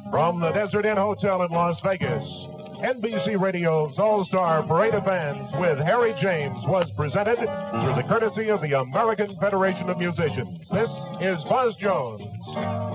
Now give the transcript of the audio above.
From the Desert Inn Hotel in Las Vegas, NBC Radio's All-Star Parade of Fans with Harry James was presented through the courtesy of the American Federation of Musicians. This is Buzz Jones.